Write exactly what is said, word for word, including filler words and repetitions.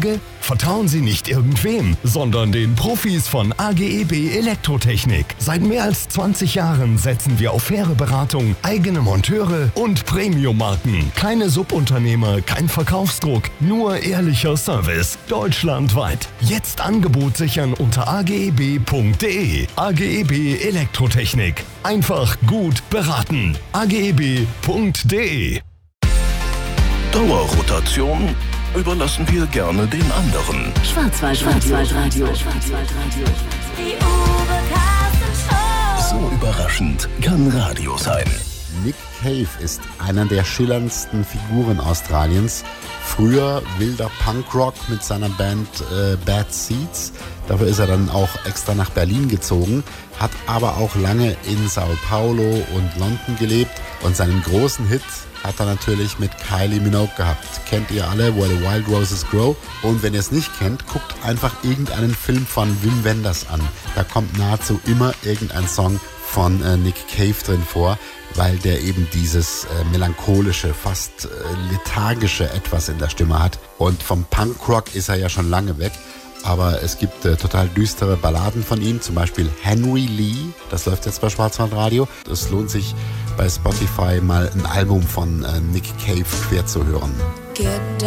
Sorge? Vertrauen Sie nicht irgendwem, sondern den Profis von A G E B Elektrotechnik. Seit mehr als zwanzig Jahren setzen wir auf faire Beratung, eigene Monteure und Premium-Marken. Keine Subunternehmer, kein Verkaufsdruck, nur ehrlicher Service. Deutschlandweit. Jetzt Angebot sichern unter a g e b punkt d e. A G E B Elektrotechnik. Einfach gut beraten. a g e b punkt d e. Dauerrotation überlassen wir gerne den anderen. Schwarzwaldradio. Schwarzwaldradio. Die Uwe Carsten Show. So überraschend kann Radio sein. Nick Cave ist einer der schillerndsten Figuren Australiens. Früher wilder Punkrock mit seiner Band äh, Bad Seeds. Dafür ist er dann auch extra nach Berlin gezogen, hat aber auch lange in Sao Paulo und London gelebt und seinen großen Hit hat er natürlich mit Kylie Minogue gehabt. Kennt ihr alle, Where the Wild Roses Grow? Und wenn ihr es nicht kennt, guckt einfach irgendeinen Film von Wim Wenders an. Da kommt nahezu immer irgendein Song von äh, Nick Cave drin vor, weil der eben dieses äh, melancholische, fast äh, lethargische Etwas in der Stimme hat. Und vom Punkrock ist er ja schon lange weg. Aber es gibt äh, total düstere Balladen von ihm, zum Beispiel Henry Lee, das läuft jetzt bei Schwarzwaldradio. Es lohnt sich bei Spotify mal ein Album von äh, Nick Cave quer zu hören. Get